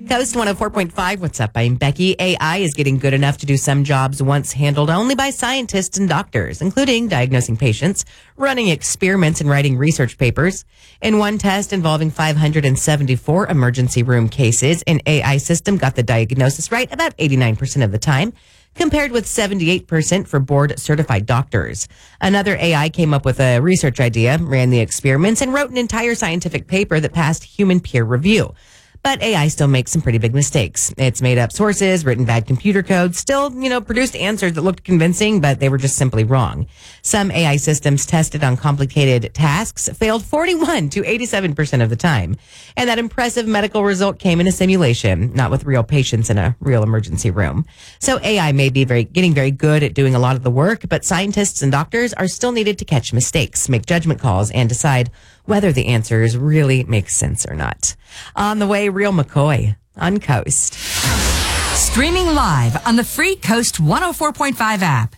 Coast 104.5, what's up? I'm Becky. AI is getting good enough to do some jobs once handled only by scientists and doctors, including diagnosing patients, running experiments, and writing research papers. In one test involving 574 emergency room cases, an AI system got the diagnosis right about 89% of the time, compared with 78% for board-certified doctors. Another AI came up with a research idea, ran the experiments, and wrote an entire scientific paper that passed human peer review. But AI still makes some pretty big mistakes. It's made up sources, written bad computer code, still, produced answers that looked convincing, but they were just simply wrong. Some AI systems tested on complicated tasks failed 41 to 87% of the time. And that impressive medical result came in a simulation, not with real patients in a real emergency room. So AI may be getting very good at doing a lot of the work, but scientists and doctors are still needed to catch mistakes, make judgment calls, and decide whether the answers really make sense or not. On the way, Real McCoy on Coast. Streaming live on the free Coast 104.5 app.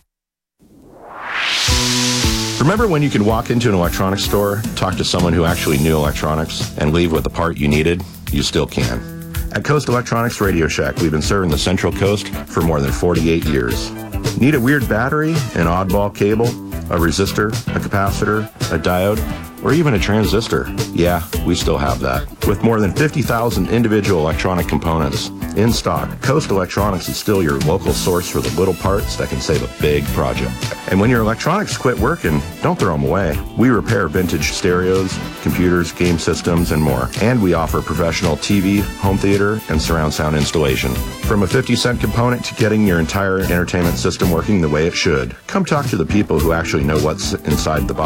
Remember when you could walk into an electronics store, talk to someone who actually knew electronics, and leave with the part you needed? You still can. At Coast Electronics Radio Shack, we've been serving the Central Coast for more than 48 years. Need a weird battery, an oddball cable, a resistor, a capacitor, a diode, or even a transistor? Yeah, we still have that. With more than 50,000 individual electronic components in stock, Coast Electronics is still your local source for the little parts that can save a big project. And when your electronics quit working, don't throw them away. We repair vintage stereos, computers, game systems, and more. And we offer professional TV, home theater, and surround sound installation. From a 50-cent component to getting your entire entertainment system working the way it should. Come talk to the people who actually know what's inside the box.